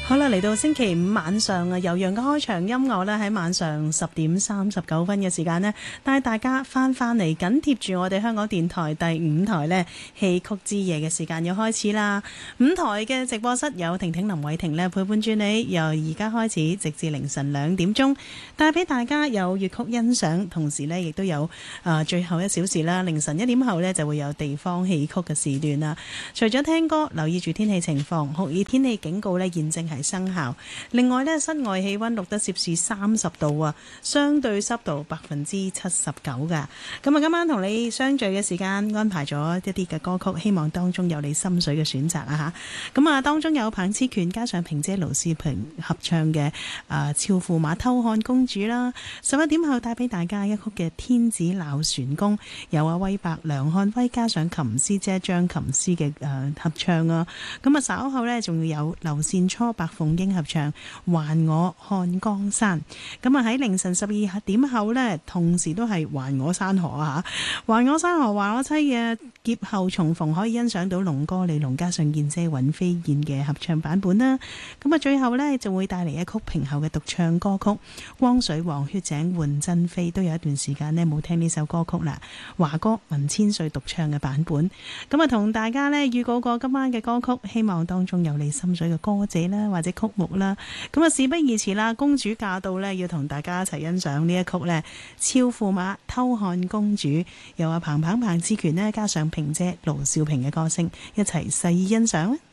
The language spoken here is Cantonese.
好啦，嚟到星期五晚上啊，悠揚嘅開場音樂咧，喺晚上10:39嘅時間呢，帶大家翻嚟緊貼住我哋香港電台第5台呢戲曲之夜嘅時間要開始啦。5台嘅直播室有婷婷林偉婷呢陪伴住你，由而家開始直至凌晨2點鐘，帶俾大家有粵曲欣賞，同時呢亦都有最後1小時啦，凌晨1點後呢就會有地方戲曲嘅時段啦。除咗聽歌，留意住天氣情況，酷熱天氣警告呢現正係生效。另外呢，室外氣溫錄得攝氏30度啊，相對濕度79%噶。咁啊，今晚同你相聚嘅時間安排咗一啲嘅歌曲，希望當中有你心水嘅選擇啊吓。咁啊，當中有彭熾權加上萍姐盧少萍合唱嘅俏駙馬偷看公主啦。11點後帶俾大家一曲嘅天子鬧旋宮，有威伯梁漢威加上琴師姐張琴師嘅合唱啊。咁啊，稍後呢，仲要有劉善初白鳳英合唱還我看江山。咁啊，喺凌晨12點後呢，同時都係還我山河啊吓，還我山河還我妻嘅劫後重逢，可以欣賞到龍哥李龍加上燕姐尹飛燕嘅合唱版本啦。咁啊，最後呢，就會帶嚟一曲平後嘅獨唱歌曲，光水黃血井換珍妃，都有一段時間呢冇聽呢首歌曲啦，華哥文千歲獨唱嘅版本。咁啊，同大家呢預告過今晚嘅歌曲，希望當中有你心水嘅歌者啦，或者曲目啦。咁啊，事不宜遲啦，公主駕到呢，要同大家一齊欣賞呢一曲呢，俏駙馬偷看公主，由彭熾權呢加上萍姐盧少萍嘅歌聲一齊細意欣賞。